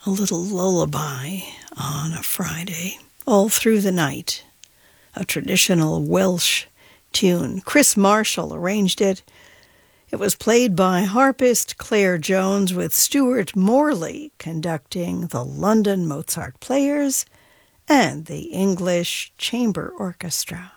a little lullaby on a Friday, all through the night. A traditional Welsh tune. Chris Marshall arranged it. It was played by harpist Claire Jones with Stuart Morley conducting the London Mozart Players and the English Chamber Orchestra.